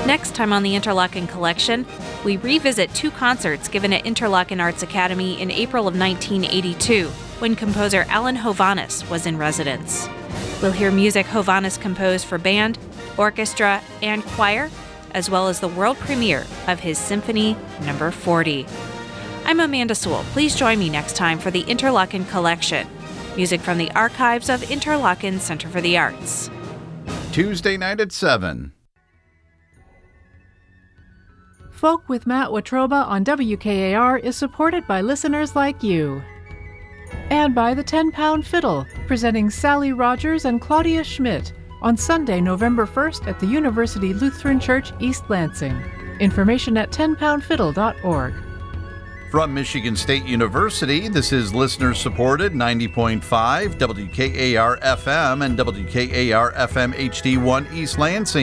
Next time on the Interlochen Collection, we revisit 2 concerts given at Interlochen Arts Academy in April of 1982, when composer Alan Hovhaness was in residence. We'll hear music Hovhaness composed for band, orchestra, and choir, as well as the world premiere of his Symphony No. 40. I'm Amanda Sewell. Please join me next time for the Interlochen Collection. Music from the archives of Interlochen Center for the Arts. Tuesday night at 7. Folk with Matt Watroba on WKAR is supported by listeners like you. And by the 10-Pound Fiddle, presenting Sally Rogers and Claudia Schmidt on Sunday, November 1st at the University Lutheran Church, East Lansing. Information at 10poundfiddle.org. From Michigan State University, this is listener-supported 90.5 WKAR-FM and WKAR-FM HD1 East Lansing.